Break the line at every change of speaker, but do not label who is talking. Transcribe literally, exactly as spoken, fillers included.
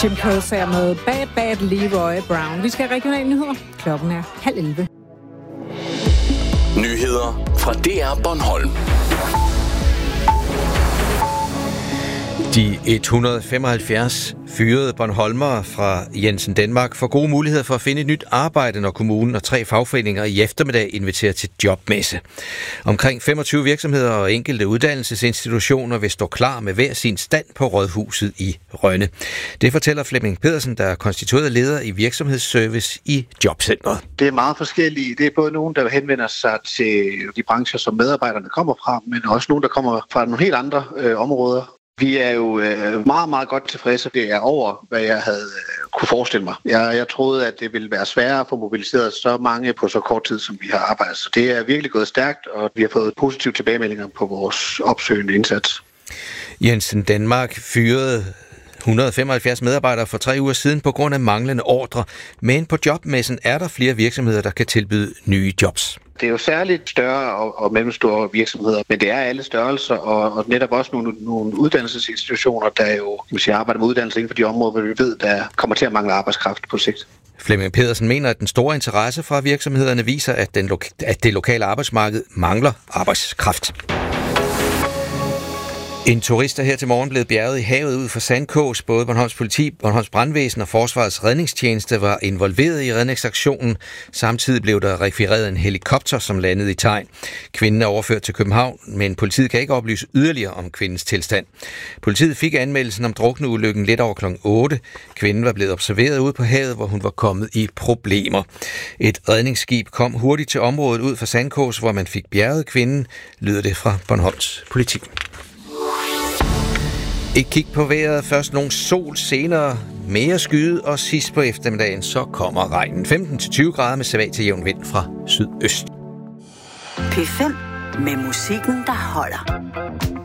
Jim Croce med Bad Bad Leroy Brown. Vi skal have regionale nyheder. Klokken er halv elleve.
Nyheder fra D R Bornholm.
De et hundrede og femoghalvfjerds fyrede bornholmere fra Jensen Danmark får gode muligheder for at finde et nyt arbejde, når kommunen og tre fagforeninger i eftermiddag inviterer til jobmesse. Omkring femogtyve virksomheder og enkelte uddannelsesinstitutioner vil stå klar med hver sin stand på Rådhuset i Rønne. Det fortæller Flemming Pedersen, der er konstitueret leder i virksomhedsservice i Jobcentret.
Det er meget forskellige. Det er både nogen, der henvender sig til de brancher, som medarbejderne kommer fra, men også nogen, der kommer fra nogle helt andre øh, områder. Vi er jo øh, meget, meget godt tilfredse. Det er over, hvad jeg havde øh, kunne forestille mig. Jeg, jeg troede, at det ville være sværere at få mobiliseret så mange på så kort tid, som vi har arbejdet. Så det er virkelig gået stærkt, og vi har fået positive tilbagemeldinger på vores opsøgende indsats.
Jensen Danmark fyrede et hundrede og femoghalvfjerds medarbejdere for tre uger siden på grund af manglende ordre. Men på jobmessen er der flere virksomheder, der kan tilbyde nye jobs.
Det er jo særligt større og, og mellemstore virksomheder, men det er alle størrelser, og, og netop også nogle, nogle uddannelsesinstitutioner, der jo sige, arbejder med uddannelse inden for de områder, hvor vi ved, der kommer til at mangle arbejdskraft på sigt.
Flemming Pedersen mener, at den store interesse fra virksomhederne viser, at, den loka- at det lokale arbejdsmarked mangler arbejdskraft. En turist er her til morgen blevet bjerget i havet ud for Sandkås. Både Bornholms politi, Bornholms brandvæsen og Forsvarets redningstjeneste var involveret i redningsaktionen. Samtidig blev der rekvireret en helikopter, som landede i Tegn. Kvinden er overført til København, men politiet kan ikke oplyse yderligere om kvindens tilstand. Politiet fik anmeldelsen om drukneulykken lidt over klokken otte. Kvinden var blevet observeret ude på havet, hvor hun var kommet i problemer. Et redningsskib kom hurtigt til området ud for Sandkås, hvor man fik bjerget kvinden, lyder det fra Bornholms politi. Et kig på vejret. Først nogle sol, senere mere skyde, og sidst på eftermiddagen så kommer regnen. femten til tyve grader med svag til jævn vind fra sydøst.
P fem med musikken, der holder.